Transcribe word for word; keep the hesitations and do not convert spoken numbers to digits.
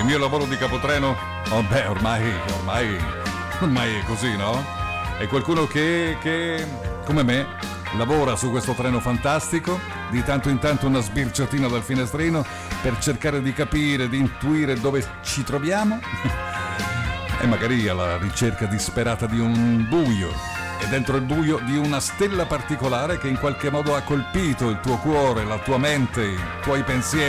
mio lavoro di capotreno, oh beh, ormai, ormai, ormai è così, no? È qualcuno che, che, come me, lavora su questo treno fantastico, di tanto in tanto una sbirciatina dal finestrino per cercare di capire, di intuire dove ci troviamo e magari alla ricerca disperata di un buio, e dentro il buio di una stella particolare che in qualche modo ha colpito il tuo cuore, la tua mente, i tuoi pensieri.